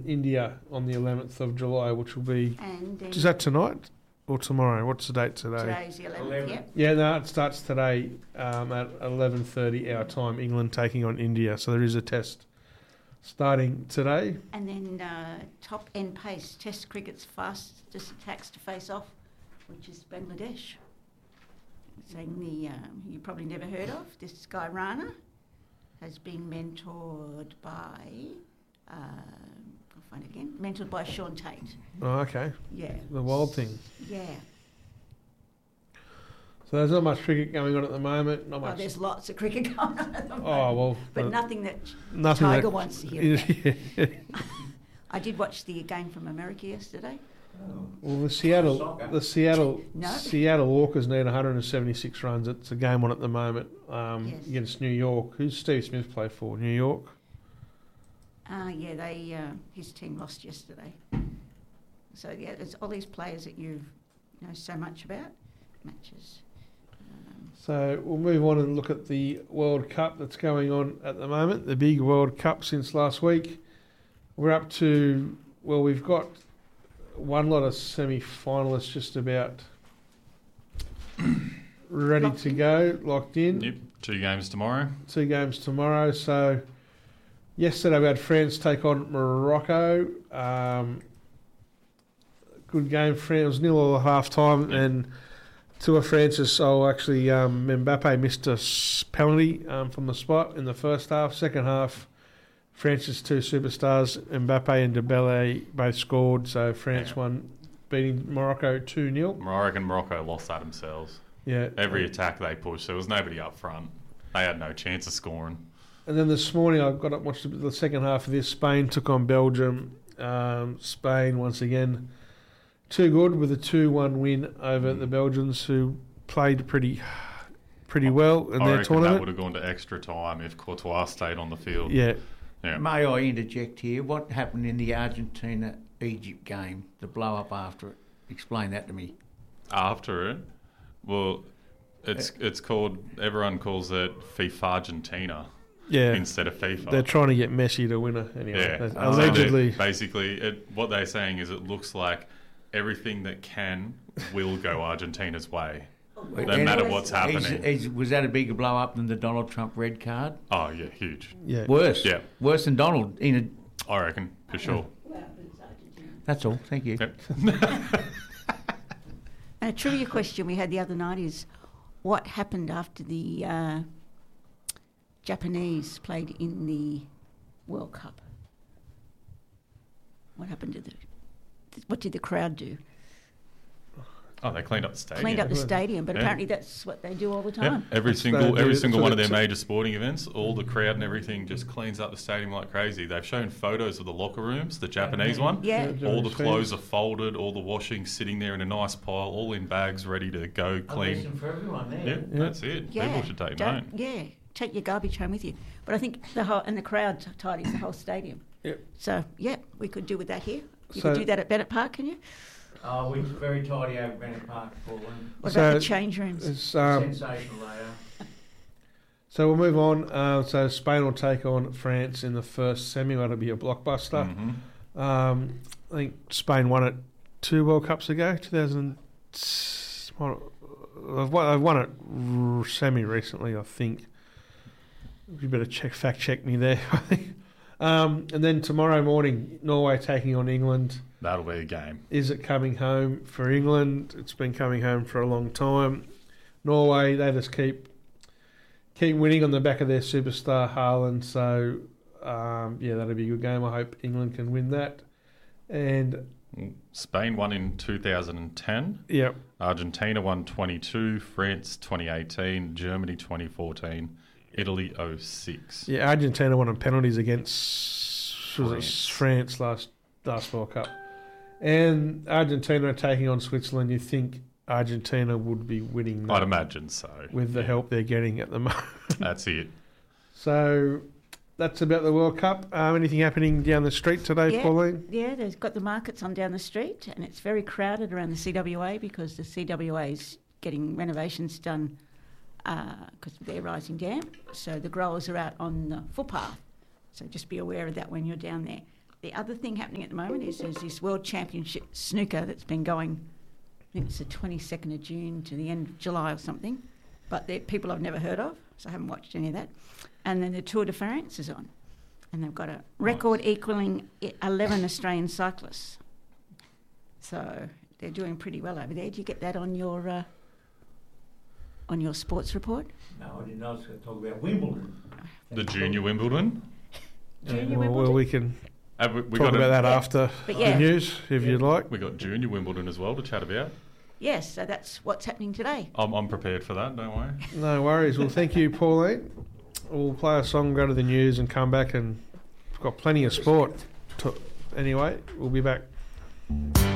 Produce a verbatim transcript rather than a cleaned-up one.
India on the eleventh of July, which will be... And Is that tonight or tomorrow? What's the date today? Today's the eleventh, yep. Yeah, no, it starts today um, at eleven thirty our time, England taking on India. So there is a test starting today. And then uh, top end pace, Test cricket's fastest attacks to face off, which is Bangladesh. Saying the, um, you probably never heard of, this guy Rana has been mentored by, uh, I'll find it again, mentored by Sean Tate. Oh, okay. Yeah. The wild thing. Yeah. So there's not much cricket going on at the moment. Not much. Oh, there's lots of cricket going on at the moment. Oh, well. But uh, nothing that nothing Tiger that, wants to hear about. Yeah. I did watch the game from America yesterday. Well, the Seattle, the Seattle, No. Seattle Walkers need one hundred seventy-six runs. It's a game on at the moment um, Yes. against New York. Who's Steve Smith play for? New York. Uh, yeah, they uh, his team lost yesterday. So yeah, there's all these players that you know so much about matches. Um, So we'll move on and look at the World Cup that's going on at the moment. The big World Cup since last week. We're up to well, we've got one lot of semi-finalists just about ready Locked to in. go, locked in. Yep, two games tomorrow. Two games tomorrow. So yesterday we had France take on Morocco. Um, good game. France was nil all at half time, Yep. and to a Francis, oh, actually, um, Mbappe missed a s- penalty um, from the spot in the first half. Second half, France's two superstars, Mbappe and Dembele, both scored. So France Yeah. won, beating Morocco two nil. I reckon Morocco lost that themselves. Yeah. Every attack they pushed, there was nobody up front. They had no chance of scoring. And then this morning I got up and watched the second half of this. Spain took on Belgium. Um, Spain, once again, too good with a two one win over the Belgians, who played pretty pretty well in I their reckon that tournament. would have gone to extra time if Courtois stayed on the field. Yeah. Yeah. May I interject here? What happened in the Argentina-Egypt game, the blow-up after it? Explain that to me. After it, well, it's it's called, everyone calls it FIFA Argentina Yeah. instead of FIFA. They're trying to get Messi to win it anyway. Yeah. That's- Oh. Allegedly. So basically, it, what they're saying is it looks like everything that can will go Argentina's way. No And matter is- what's is- happening. is- was that a bigger blow-up than the Donald Trump red card? Oh, yeah, huge. Yeah. Worse. Yeah. Worse than Donald. In a, I reckon, for sure. that's all. Thank you. Yep. And a trivia question we had the other night is, what happened after the uh, Japanese played in the World Cup? What happened to the? What did the crowd do? Oh, they cleaned up the stadium. Cleaned up the stadium, but Yeah. apparently that's what they do all the Yeah, time. every That's single they every do. single So one of it's- their major sporting events, all the crowd and everything just cleans up the stadium like crazy. They've shown photos of the locker rooms, the Japanese one. Yeah. Yeah. All the Japanese clothes fans. are folded, all the washing sitting there in a nice pile, all in bags ready to go clean. for everyone there. Yeah, Yeah. that's it. Yeah, People should take don't- note. Yeah, take your garbage home with you. But I think the whole and the crowd t- tidies the whole stadium. Yep. So yeah, we could do with that here. You So- could do that at Bennett Park, can you? Oh, we're very tidy over Bennett Park, Portland. What So about the change rooms? It's, um, Sensational they are. so we'll move on. Uh, so Spain will take on France in the first semi. That'll be a blockbuster. Mhm. Um, I think Spain won it two World Cups ago, two thousand. Well, they've won, they've won it r- semi recently, I think. You better check, fact check me there. I think. Um, and then tomorrow morning, Norway taking on England. That'll be a game. Is it coming home for England? It's been coming home for a long time. Norway, they just keep keep winning on the back of their superstar Haaland. So um, yeah, that'll be a good game. I hope England can win that. And Spain won in two thousand ten. yeah, Argentina won twenty-two. France twenty eighteen. Germany twenty fourteen. Italy oh six. yeah, Argentina won on penalties against was it France. France last last World Cup, and Argentina are taking on Switzerland. You think Argentina would be winning that I'd imagine so. with the help they're getting at the moment? That's it. So that's about the World Cup. Um, anything happening down the street today, Yeah. Pauline? Yeah, they've got the markets on down the street, and it's very crowded around the C W A because the C W A is getting renovations done because of their rising dam. So the growers are out on the footpath. So just be aware of that when you're down there. the other thing happening at the moment is there's this World Championship snooker that's been going, I think it's the twenty-second of June to the end of July or something, but they're people I've never heard of, so I haven't watched any of that. And then the Tour de France is on, and they've got a record equalling i- eleven Australian cyclists. So they're doing pretty well over there. Do you get that on your uh, on your sports report? No, I didn't know I was going to talk about Wimbledon. The junior Wimbledon. Junior well, well, Wimbledon? we can Have we, we talk got about a, that Yeah. after But yeah. the news, if you'd like. We got junior Wimbledon as well to chat about. Yes, so that's what's happening today. I'm, I'm prepared for that. Don't worry. No worries. Well, thank you, Pauline. We'll play a song, go to the news, and come back. And we've got plenty of sport. To, anyway, we'll be back.